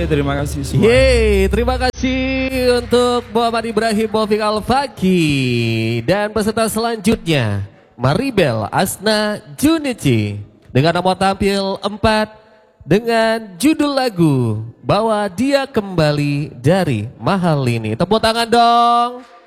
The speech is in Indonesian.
Oke, terima kasih semua. Terima kasih untuk Muhammad Ibrahim Movik Al-Faki. Dan peserta selanjutnya, Maribel Asna Junichi. Dengan nomor tampil 4 dengan judul lagu Bahwa Dia Kembali dari Mahal Ini. Tepuk tangan dong.